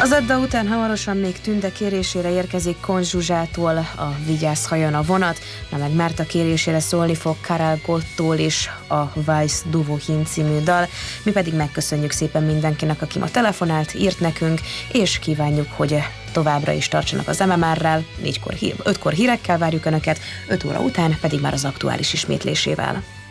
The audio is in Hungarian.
Az Adda után hamarosan még Tünde kérésére érkezik Kon Zsuzsától a Vigyázz, hajjon a vonat, na meg Márta kérésére szólni fog Karel Gotttól is a Weiss du Wohin című dal. Mi pedig megköszönjük szépen mindenkinek, aki ma telefonált, írt nekünk, és kívánjuk, hogy továbbra is tartsanak az MMR-rel, 5-kor hírekkel várjuk Önöket, 5 óra után pedig már az aktuális ismétlésével.